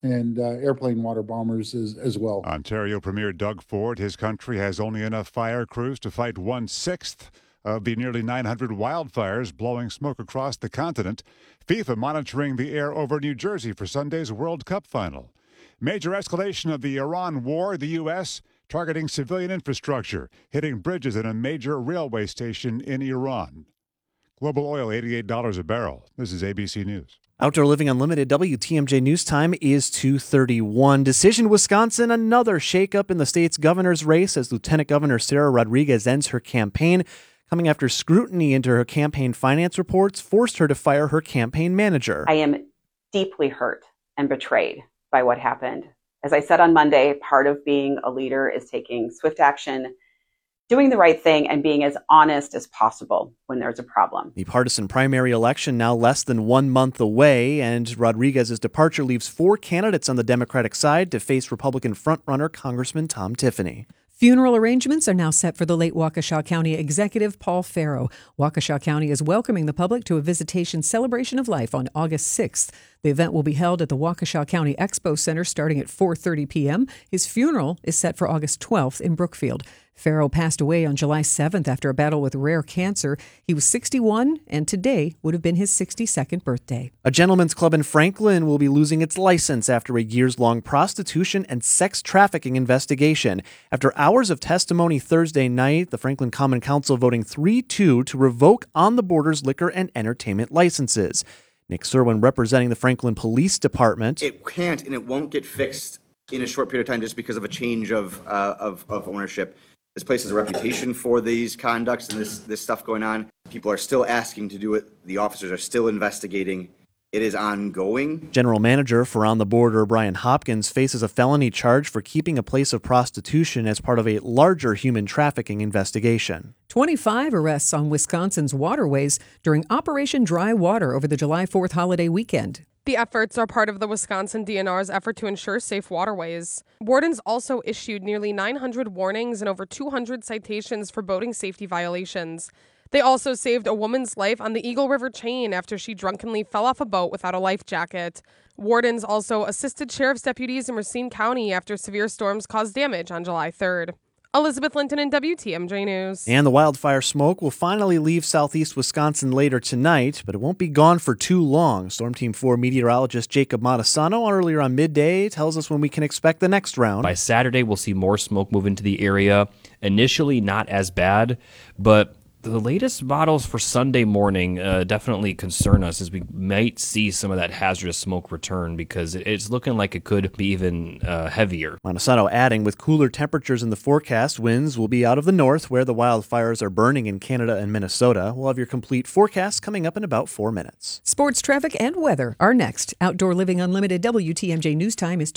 and airplane water bombers as well. Ontario Premier Doug Ford, his country has only enough fire crews to fight 1/6 of the nearly 900 wildfires blowing smoke across the continent. FIFA monitoring the air over New Jersey for Sunday's World Cup final. Major escalation of the Iran war, the U.S. targeting civilian infrastructure, hitting bridges in a major railway station in Iran. Global oil, $88 a barrel. This is ABC News. Outdoor Living Unlimited WTMJ News Time is 2:31. Decision Wisconsin, another shakeup in the state's governor's race as Lieutenant Governor Sarah Rodriguez ends her campaign, coming after scrutiny into her campaign finance reports forced her to fire her campaign manager. I am deeply hurt and betrayed by what happened. As I said on Monday, part of being a leader is taking swift action, doing the right thing, and being as honest as possible when there's a problem. The partisan primary election now less than 1 month away, and Rodriguez's departure leaves 4 candidates on the Democratic side to face Republican frontrunner Congressman Tom Tiffany. Funeral arrangements are now set for the late Waukesha County Executive Paul Farrow. Waukesha County is welcoming the public to a visitation celebration of life on August 6th. The event will be held at the Waukesha County Expo Center starting at 4:30 p.m. His funeral is set for August 12th in Brookfield. Farrow passed away on July 7th after a battle with rare cancer. He was 61, and today would have been his 62nd birthday. A gentleman's club in Franklin will be losing its license after a years-long prostitution and sex trafficking investigation. After hours of testimony Thursday night, the Franklin Common Council voting 3-2 to revoke On the Border's liquor and entertainment licenses. Nick Serwin representing the Franklin Police Department. It can't and it won't get fixed in a short period of time just because of a change of ownership. This place has a reputation for these conducts and this stuff going on. People are still asking to do it. The officers are still investigating. It is ongoing. General Manager for On the Border, Brian Hopkins, faces a felony charge for keeping a place of prostitution as part of a larger human trafficking investigation. 25 arrests on Wisconsin's waterways during Operation Dry Water over the July 4th holiday weekend. The efforts are part of the Wisconsin DNR's effort to ensure safe waterways. Wardens also issued nearly 900 warnings and over 200 citations for boating safety violations. They also saved a woman's life on the Eagle River chain after she drunkenly fell off a boat without a life jacket. Wardens also assisted sheriff's deputies in Racine County after severe storms caused damage on July 3rd. Elizabeth Linton in WTMJ News. And the wildfire smoke will finally leave southeast Wisconsin later tonight, but it won't be gone for too long. Storm Team 4 meteorologist Jacob Montesano earlier on midday tells us when we can expect the next round. By Saturday, we'll see more smoke move into the area. Initially, not as bad, but the latest models for Sunday morning definitely concern us as we might see some of that hazardous smoke return because it's looking like it could be even heavier. Montesano adding, with cooler temperatures in the forecast, winds will be out of the north where the wildfires are burning in Canada and Minnesota. We'll have your complete forecast coming up in about 4 minutes. Sports, traffic, and weather are next. Outdoor Living Unlimited WTMJ News Time is